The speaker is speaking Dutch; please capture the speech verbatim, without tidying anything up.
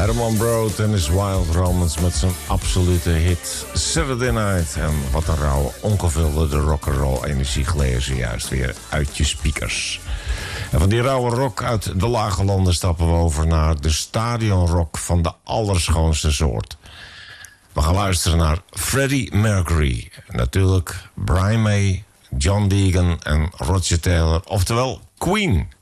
Herman Brood en his Wild Romance met zijn absolute hit Saturday Night. En wat een rauwe, ongevulde rock'n'roll energie gleden ze juist weer uit je speakers. En van die rauwe rock uit de lage landen stappen we over naar de stadionrock van de allerschoonste soort. We gaan luisteren naar Freddie Mercury. Natuurlijk Brian May, John Deacon en Roger Taylor, oftewel Queen.